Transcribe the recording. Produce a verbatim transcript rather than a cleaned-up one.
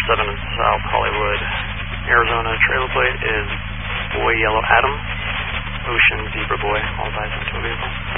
seven in South Hollywood, Arizona. Trailer plate is Boy Yellow Adam, Ocean Zebra Boy, all bison to a vehicle.